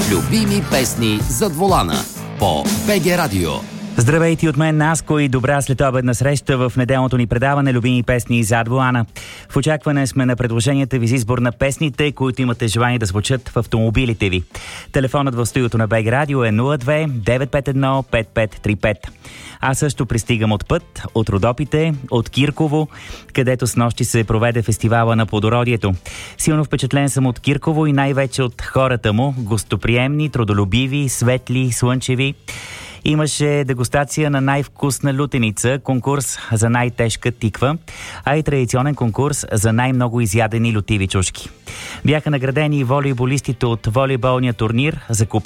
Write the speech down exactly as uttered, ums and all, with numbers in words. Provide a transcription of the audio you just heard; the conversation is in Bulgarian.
Любими песни зад волана по БГ Радио. Здравейте от мен, Наско, и добра следобедна среща в неделното ни предаване Любими песни зад волана. В очакване сме на предложенията ви за избор на песните, които имате желание да звучат в автомобилите ви. Телефонът в студиото на БГ Радио е нула две девет пет едно пет пет три пет. Аз също пристигам от път, от Родопите, от Кирково, където снощи се проведе фестивала на плодородието. Силно впечатлен съм от Кирково и най-вече от хората му, гостоприемни, трудолюбиви, светли, слънчеви. Имаше дегустация на най-вкусна лютеница, конкурс за най-тежка тиква, а и традиционен конкурс за най-много изядени лютиви чушки. Бяха наградени волейболистите от волейболния турнир за купа